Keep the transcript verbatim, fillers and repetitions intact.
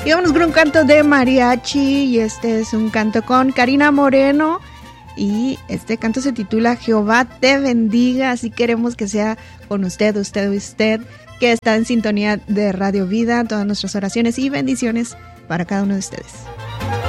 Y vamos con un canto de mariachi, y este es un canto con Karina Moreno, y este canto se titula Jehová te bendiga. Así queremos que sea con usted, usted, usted, que está en sintonía de Radio Vida. Todas nuestras oraciones y bendiciones para cada uno de ustedes.